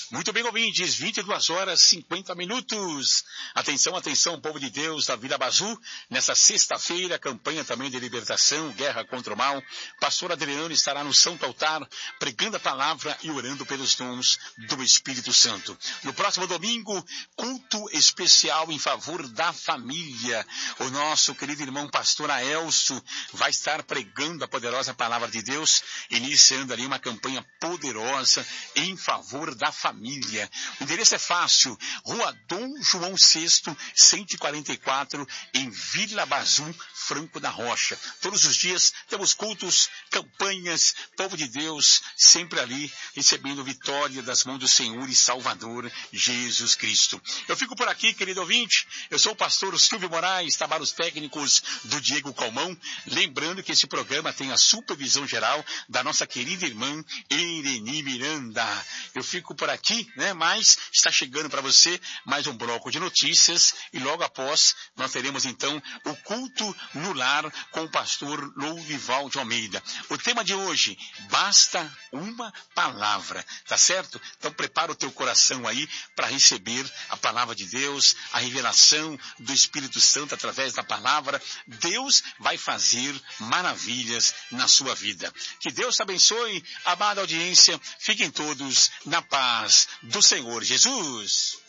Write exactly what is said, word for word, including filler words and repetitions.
Muito bem, ouvintes, vinte e duas horas e cinquenta minutos. Atenção, atenção, povo de Deus da Vila Bazu. Nessa sexta-feira, campanha também de libertação, guerra contra o mal. Pastor Adriano estará no Santo Altar, pregando a palavra e orando pelos dons do Espírito Santo. No próximo domingo, culto especial em favor da família. O nosso querido irmão pastor Aelso vai estar pregando a poderosa palavra de Deus, iniciando ali uma campanha poderosa em favor da família. Família. O endereço é fácil, Rua Dom João sexto, cento e quarenta e quatro, em Vila Bazu, Franco da Rocha. Todos os dias temos cultos, campanhas, povo de Deus, sempre ali, recebendo vitória das mãos do Senhor e Salvador, Jesus Cristo. Eu fico por aqui, querido ouvinte, eu sou o pastor Silvio Moraes, trabalhos técnicos do Diego Calmão, lembrando que esse programa tem a supervisão geral da nossa querida irmã Ireni Miranda. Eu fico por aqui, né? Mas está chegando para você mais um bloco de notícias e logo após nós teremos então o culto no lar com o pastor Louvival de Almeida. O tema de hoje, basta uma palavra, tá certo? Então prepara o teu coração aí para receber a palavra de Deus, a revelação do Espírito Santo através da palavra. Deus vai fazer maravilhas na sua vida. Que Deus te abençoe, amada audiência, fiquem todos na paz do Senhor Jesus.